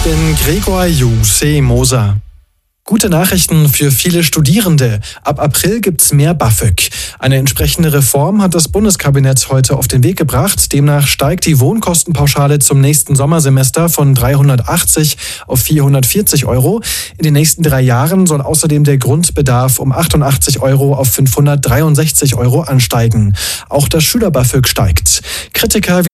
Ich bin Gregor Moser. Gute Nachrichten für viele Studierende. Ab April gibt's mehr BAföG. Eine entsprechende Reform hat das Bundeskabinett heute auf den Weg gebracht. Demnach steigt die Wohnkostenpauschale zum nächsten Sommersemester von 380 auf 440 Euro. In den nächsten 3 Jahren soll außerdem der Grundbedarf um 88 Euro auf 563 Euro ansteigen. Auch das Schüler-BAföG steigt. Kritiker